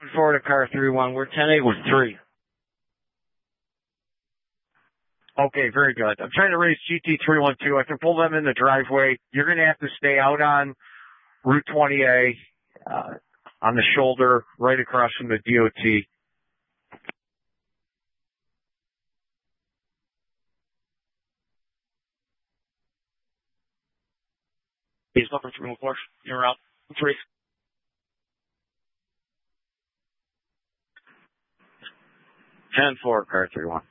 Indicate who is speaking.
Speaker 1: Forward to car 3-1. We're 10-8 with 3. Okay, very good. I'm trying to raise GT312. I can pull them in the driveway. You're going to have to stay out on Route 20A, on the shoulder, right across from the DOT. He's looking for 4. You're out. 3. 10-4, car 3-1.